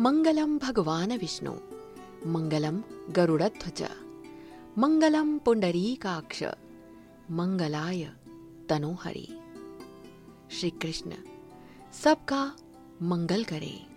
मंगलम भगवान विष्णु, मंगलम गरुड़ध्वज, मंगलम पुंडरीकाक्ष, मंगलाय तनोहरि। श्री कृष्ण सबका मंगल करे।